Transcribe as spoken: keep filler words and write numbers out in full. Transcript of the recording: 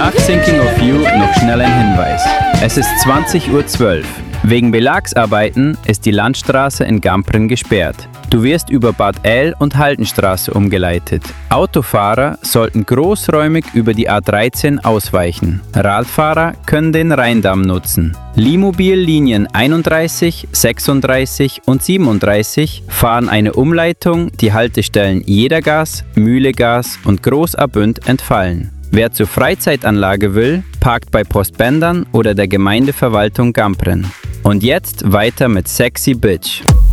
Nach Thinking of You noch schnell ein Hinweis. Es ist zwanzig Uhr zwölf. Wegen Belagsarbeiten ist die Landstraße in Gamprin gesperrt. Du wirst über Bad El und Haldenstraße umgeleitet. Autofahrer sollten großräumig über die A dreizehn ausweichen. Radfahrer können den Rheindamm nutzen. Limobil-Linien einunddreißig, sechsunddreißig und siebenunddreißig fahren eine Umleitung, die Haltestellen Jedergas, Mühlegas und Großabünd entfallen. Wer zur Freizeitanlage will, parkt bei Postbändern oder der Gemeindeverwaltung Gamprin. Und jetzt weiter mit Sexy Bitch.